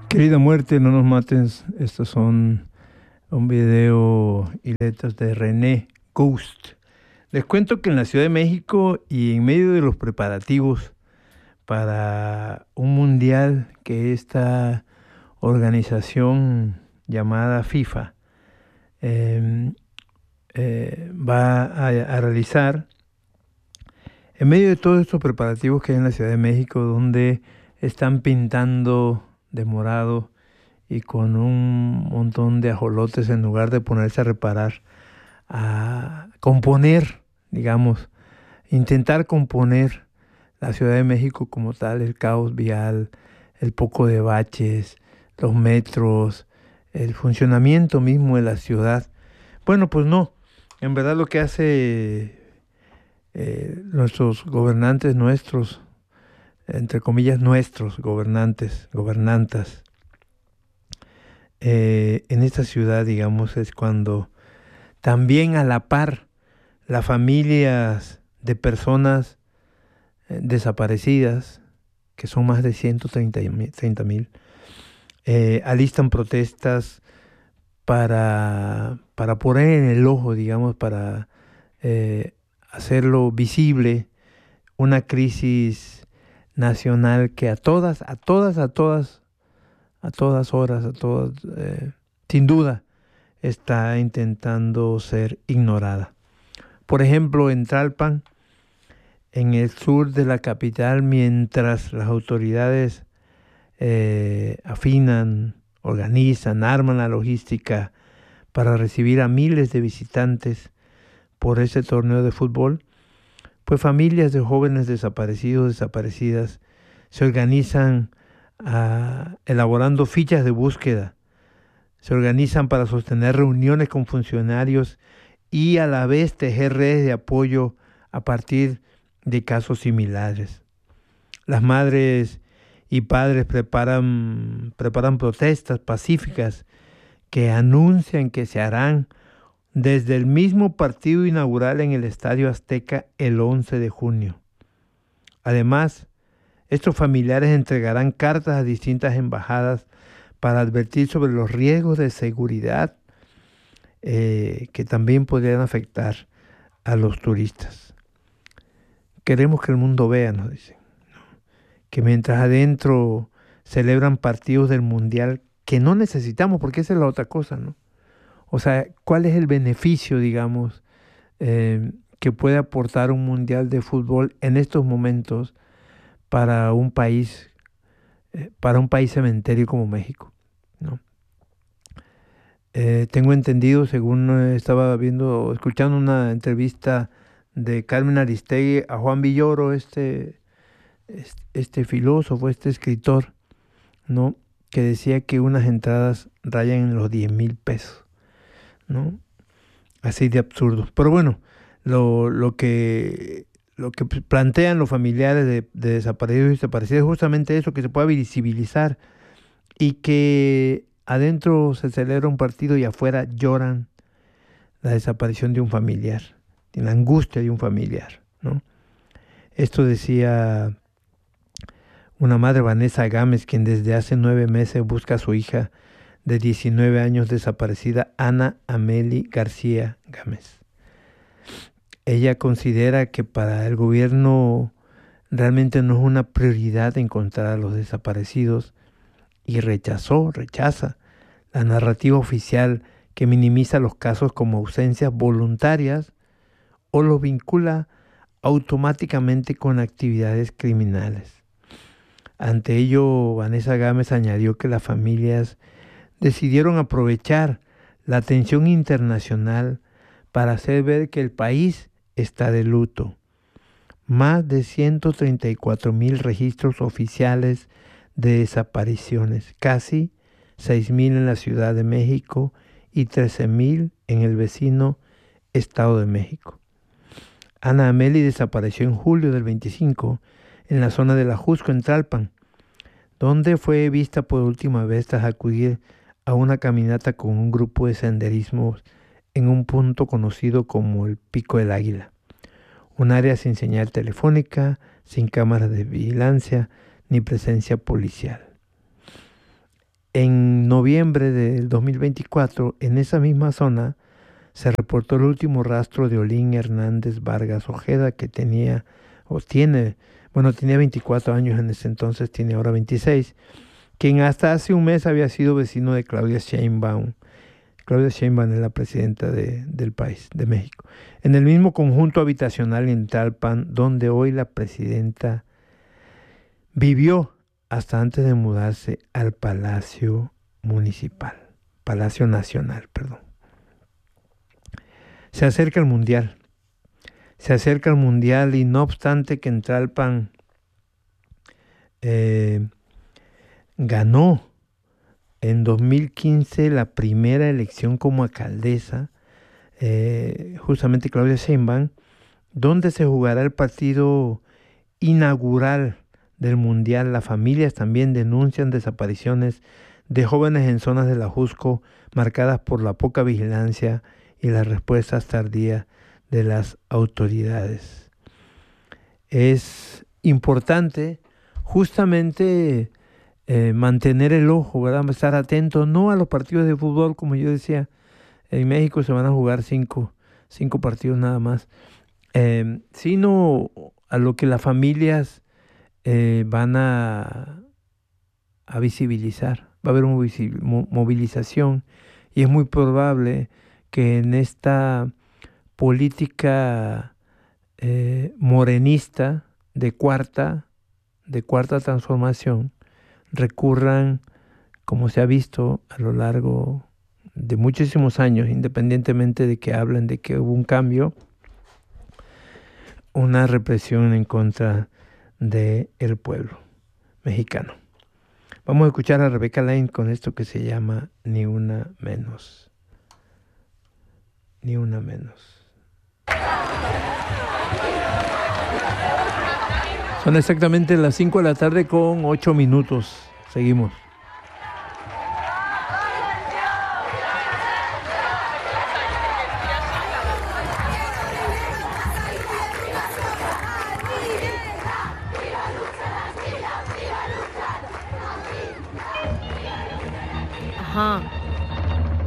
Querida muerte, no nos mates. Estos son un video y letras de René Ghost. Les cuento que en la Ciudad de México y en medio de los preparativos para un mundial que esta organización llamada FIFA eh, va a realizar, en medio de todos estos preparativos que hay en la Ciudad de México, donde están pintando de morado y con un montón de ajolotes en lugar de ponerse a reparar, a componer, digamos, intentar componer la Ciudad de México como tal, el caos vial, el poco de baches, los metros, el funcionamiento mismo de la ciudad. Bueno, pues no, en verdad lo que hace nuestros gobernantes, nuestros, entre comillas, nuestros gobernantes, gobernantas, en esta ciudad, digamos, es cuando también a la par las familias de personas desaparecidas, que son más de 130,000, alistan protestas para poner en el ojo, digamos, para hacerlo visible, una crisis nacional que a todas, a todas horas, sin duda, está intentando ser ignorada. Por ejemplo, en Tlalpan, en el sur de la capital, mientras las autoridades afinan, organizan, arman la logística para recibir a miles de visitantes por ese torneo de fútbol, pues familias de jóvenes desaparecidos, desaparecidas, se organizan elaborando fichas de búsqueda, se organizan para sostener reuniones con funcionarios y a la vez tejer redes de apoyo a partir de casos similares. Las madres y padres preparan protestas pacíficas que anuncian que se harán desde el mismo partido inaugural en el Estadio Azteca el 11 de junio. Además, estos familiares entregarán cartas a distintas embajadas para advertir sobre los riesgos de seguridad que también podrían afectar a los turistas. Queremos que el mundo vea, nos dicen, ¿no?, que mientras adentro celebran partidos del Mundial que no necesitamos, porque esa es la otra cosa, ¿no? O sea, ¿cuál es el beneficio, digamos, que puede aportar un Mundial de fútbol en estos momentos para un país cementerio como México, ¿no? Tengo entendido, según estaba escuchando una entrevista de Carmen Aristegui a Juan Villoro, este filósofo, este escritor, ¿no?, que decía que unas entradas rayan en los 10,000 pesos, ¿no? Así de absurdo. Pero bueno, lo que plantean los familiares de desaparecidos y desaparecidas es justamente eso, que se pueda visibilizar y que adentro se celebra un partido y afuera lloran la desaparición de un familiar, la angustia de un familiar, ¿no? Esto decía una madre, Vanessa Gámez, quien desde hace 9 meses busca a su hija de 19 años desaparecida, Ana Ameli García Gámez. Ella considera que para el gobierno realmente no es una prioridad encontrar a los desaparecidos y rechaza la narrativa oficial que minimiza los casos como ausencias voluntarias o los vincula automáticamente con actividades criminales. Ante ello, Vanessa Gámez añadió que las familias decidieron aprovechar la atención internacional para hacer ver que el país está de luto. Más de 134,000 registros oficiales de desapariciones, casi 6,000 en la Ciudad de México y 13,000 en el vecino Estado de México. Ana Ameli desapareció en julio del 25 en la zona de la Jusco, en Tlalpan, donde fue vista por última vez tras acudir a una caminata con un grupo de senderismo en un punto conocido como el Pico del Águila, un área sin señal telefónica, sin cámaras de vigilancia ni presencia policial. En noviembre del 2024, en esa misma zona, se reportó el último rastro de Olin Hernández Vargas Ojeda, que tenía, o tiene, bueno, tenía 24 años en ese entonces, tiene ahora 26, quien hasta hace un mes había sido vecino de Claudia Sheinbaum. Claudia Sheinbaum es la presidenta del país, de México. En el mismo conjunto habitacional en Talpan, donde hoy la presidenta vivió hasta antes de mudarse al Palacio Municipal, Palacio Nacional, perdón. Se acerca el Mundial. Se acerca el Mundial y no obstante que en Talpan ganó en 2015 la primera elección como alcaldesa, justamente Claudia Sheinbaum, donde se jugará el partido inaugural del Mundial. Las familias también denuncian desapariciones de jóvenes en zonas de la Jusco marcadas por la poca vigilancia y las respuestas tardías de las autoridades. Es importante justamente mantener el ojo, ¿verdad? Estar atento no a los partidos de fútbol, como yo decía, en México se van a jugar cinco partidos nada más, sino a lo que las familias van a visibilizar. Va a haber una movilización y es muy probable que en esta política morenista de cuarta transformación recurran, como se ha visto a lo largo de muchísimos años, independientemente de que hablen de que hubo un cambio, una represión en contra del pueblo mexicano. Vamos a escuchar a Rebeca Lane con esto que se llama Ni una menos. Ni una menos. Son exactamente las 5 de la tarde con 8 minutos. Seguimos. Ajá.